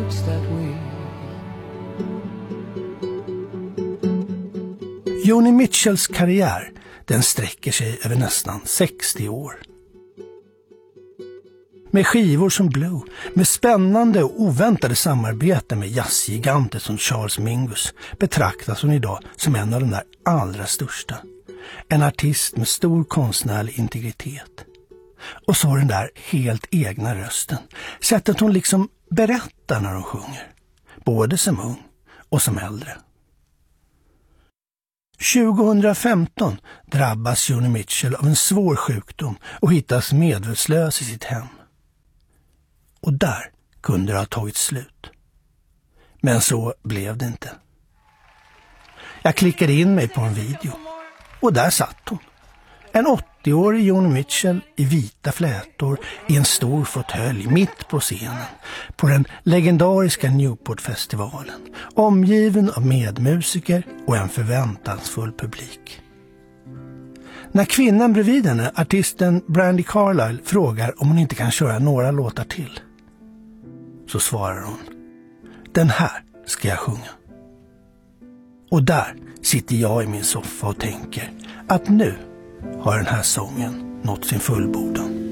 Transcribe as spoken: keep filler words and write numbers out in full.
hearts that we. Joni Mitchells karriär, den sträcker sig över nästan sextio år. Med skivor som Blue, med spännande och oväntade samarbeten med jazzgiganter som Charles Mingus, betraktas hon idag som en av de där allra största. En artist med stor konstnärlig integritet. Och så den där helt egna rösten. Sättet hon liksom berättar när hon sjunger. Både som ung och som äldre. tjugohundrafemton drabbas Joni Mitchell av en svår sjukdom och hittas medvetslös i sitt hem. Och där kunde det ha tagit slut. Men så blev det inte. Jag klickade in mig på en video och där satt hon. En åttioårig Joni Mitchell i vita flätor i en stor fåtölj mitt på scenen på den legendariska Newport-festivalen, omgiven av medmusiker och en förväntansfull publik. När kvinnan bredvid henne, artisten Brandi Carlile, frågar om hon inte kan köra några låtar till, så svarar hon: den här ska jag sjunga. Och där sitter jag i min soffa och tänker att nu har den här sången nått sin fullbordan.